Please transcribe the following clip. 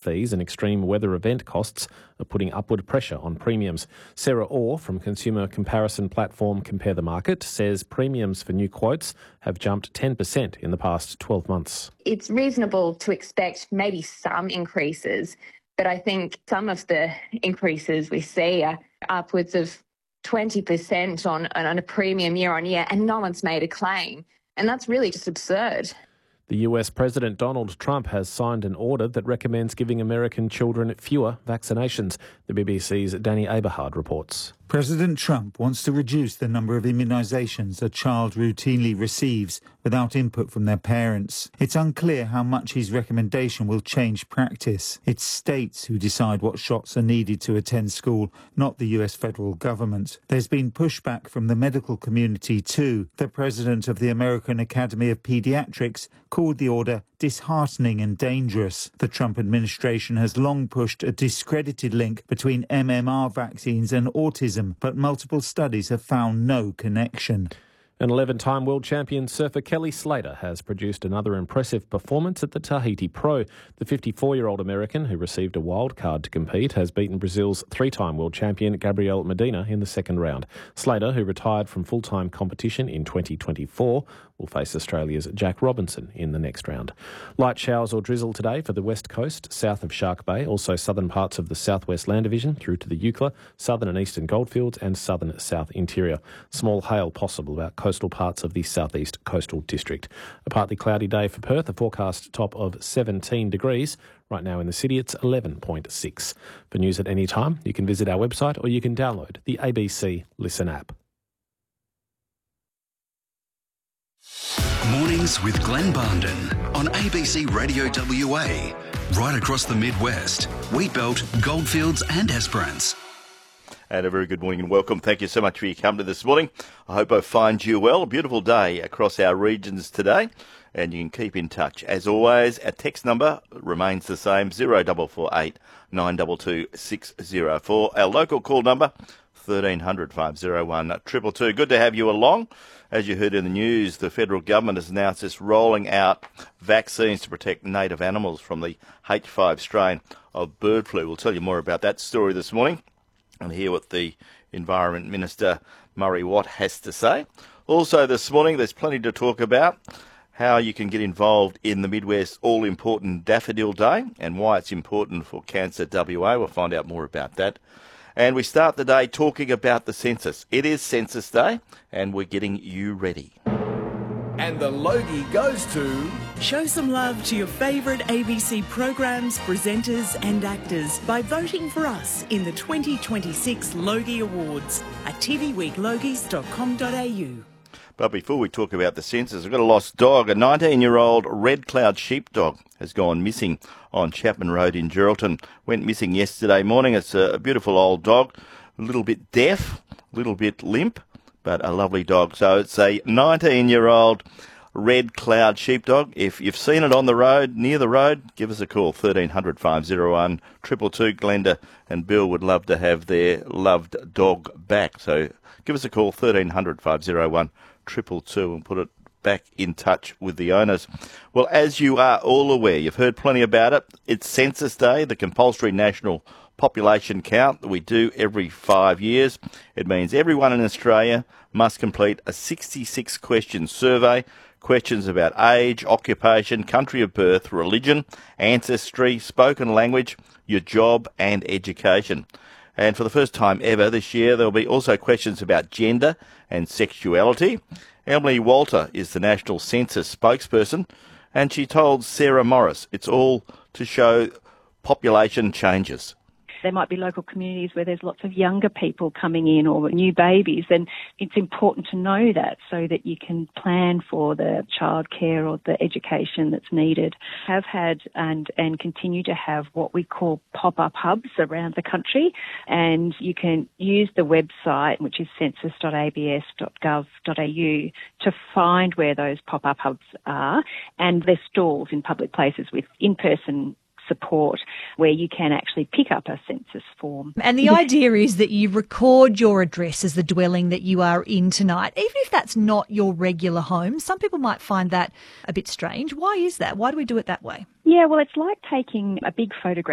fees and extreme weather event costs are putting upward pressure on premiums. Sarah Orr from consumer comparison platform Compare the Market says premiums for new quotes have jumped 10% in the past 12 months. It's reasonable to expect maybe some increases, but I think some of the increases we see are upwards of 20% on a premium year on year, and no one's made a claim. And that's really just absurd. The US President Donald Trump has signed an order that recommends giving American children fewer vaccinations. The BBC's Danny Aberhard reports. President Trump wants to reduce the number of immunisations a child routinely receives without input from their parents. It's unclear how much his recommendation will change practice. It's states who decide what shots are needed to attend school, not the US federal government. There's been pushback from the medical community too. The president of the American Academy of Pediatrics called the order disheartening and dangerous. The Trump administration has long pushed a discredited link between MMR vaccines and autism, but multiple studies have found no connection. An 11-time world champion surfer Kelly Slater has produced another impressive performance at the Tahiti Pro. The 54-year-old American, who received a wild card to compete, has beaten Brazil's 3-time world champion Gabriel Medina in the second round. Slater, who retired from full-time competition in 2024, will face Australia's Jack Robinson in the next round. Light showers or drizzle today for the west coast, south of Shark Bay, also southern parts of the southwest land division through to the Eucla, southern and eastern goldfields and southern south interior. Small hail possible about coastal parts of the southeast coastal district. A partly cloudy day for Perth, a forecast top of 17 degrees. Right now in the city it's 11.6. For news at any time, you can visit our website or you can download the ABC Listen app. Mornings with Glenn Barnden on ABC Radio WA. Right across the Midwest, Wheatbelt, Goldfields and Esperance. And a very good morning and welcome. Thank you so much for your company this morning. I hope I find you well. A beautiful day across our regions today. And you can keep in touch. As always, our text number remains the same, 0448 922 604. Our local call number, 1300 501 222. Good to have you along. As you heard in the news, the federal government has announced it's rolling out vaccines to protect native animals from the H5 strain of bird flu. We'll tell you more about that story this morning and hear what the Environment Minister, Murray Watt, has to say. Also this morning, there's plenty to talk about. How you can get involved in the Midwest all-important Daffodil Day and why it's important for Cancer WA. We'll find out more about that. And we start the day talking about the census. It is Census Day, and we're getting you ready. And the Logie goes to... Show some love to your favourite ABC programs, presenters and actors by voting for us in the 2026 Logie Awards at tvweeklogies.com.au. But before we talk about the census, I've got a lost dog. A 19-year-old red cloud sheepdog has gone missing on Chapman Road in Geraldton. Went missing yesterday morning. It's a beautiful old dog, a little bit deaf, a little bit limp, but a lovely dog. So it's a 19-year-old red cloud sheepdog. If you've seen it on the road, near the road, give us a call, 1300 501 222. Glenda and Bill would love to have their loved dog back. So give us a call, 1300 501 222, and put it back in touch with the owners. Well, as you are all aware, you've heard plenty about it. It's Census Day, the compulsory national population count that we do every 5 years. It means everyone in Australia must complete a 66-question survey. Questions about age, occupation, country of birth, religion, ancestry, spoken language, your job and education. And for the first time ever this year, there will be also questions about gender and sexuality. Emily Walter is the National Census spokesperson, and she told Sarah Morris it's all to show population changes. There might be local communities where there's lots of younger people coming in or new babies, and it's important to know that so that you can plan for the childcare or the education that's needed. Have had and continue to have what we call pop-up hubs around the country, and you can use the website, which is census.abs.gov.au, to find where those pop-up hubs are, and there's stalls in public places with in-person support where you can actually pick up a census form. And the idea is that you record your address as the dwelling that you are in tonight, even if that's not your regular home. Some people might find that a bit strange. Why is that? Why do we do it that way? Yeah, well, it's like taking a big photograph